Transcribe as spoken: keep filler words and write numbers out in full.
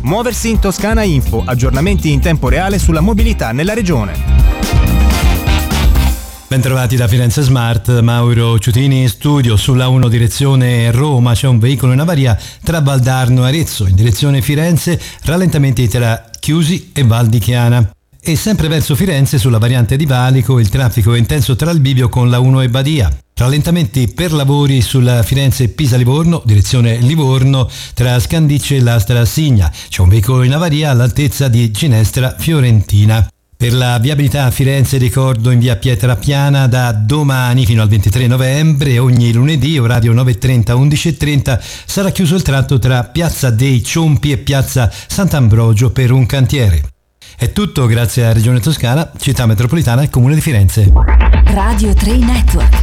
Muoversi in Toscana Info, aggiornamenti in tempo reale sulla mobilità nella regione. Bentrovati da Firenze Smart, Mauro Ciutini in studio. Sulla uno direzione Roma c'è un veicolo in avaria tra Valdarno e Arezzo, in direzione Firenze rallentamenti tra Chiusi e Val di Chiana. E sempre verso Firenze sulla variante di Valico il traffico è intenso tra il bivio con la uno e Badia. Rallentamenti per lavori sulla Firenze-Pisa-Livorno, direzione Livorno, tra Scandicci e Lastra Signa. C'è un veicolo in avaria all'altezza di Ginestra Fiorentina. Per la viabilità a Firenze ricordo in via Pietrapiana da domani fino al ventitré novembre, ogni lunedì, orario nove e trenta undici e trenta, sarà chiuso il tratto tra Piazza dei Ciompi e Piazza Sant'Ambrogio per un cantiere. È tutto grazie a Regione Toscana, Città Metropolitana e Comune di Firenze. Radio tre Network.